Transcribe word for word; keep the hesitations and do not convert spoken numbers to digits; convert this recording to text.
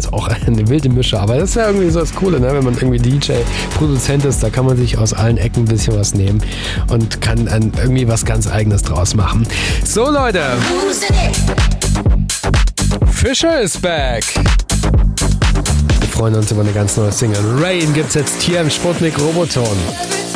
ist auch eine wilde Mische. Aber das ist ja irgendwie so das Coole, ne? Wenn man irgendwie D J, Produzent ist, da kann man sich aus allen Ecken ein bisschen was nehmen und kann ein, irgendwie was ganz Eigenes draus machen. So Leute, Fischer ist back. Wir freuen uns über eine ganz neue Single. Rain gibt's jetzt hier im Sputnik Roboton.